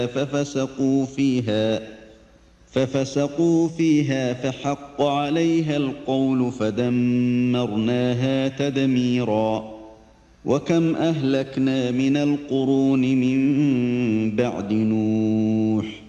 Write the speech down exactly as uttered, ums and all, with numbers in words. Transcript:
ففسقوا فيها ففسقوا فيها فحق عليها القول فدمرناها تدميرا. وكم أهلكنا من القرون من بعد نوح